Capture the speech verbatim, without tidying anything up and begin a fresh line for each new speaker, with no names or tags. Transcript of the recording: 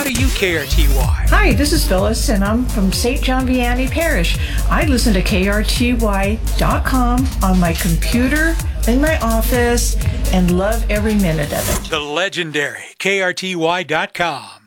to you, K R T Y?
Hi, this is Phyllis, and I'm from Saint John Vianney Parish. I listen to K R T Y dot com on my computer, in my office, and love every minute of it.
The legendary K R T Y dot com.